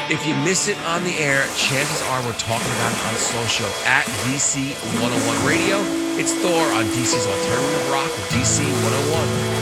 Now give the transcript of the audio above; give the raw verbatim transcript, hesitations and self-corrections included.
If you miss it on the air, chances are we're talking about it on social at D C one oh one Radio. It's Thor on D C's Alternative Rock, D C one oh one.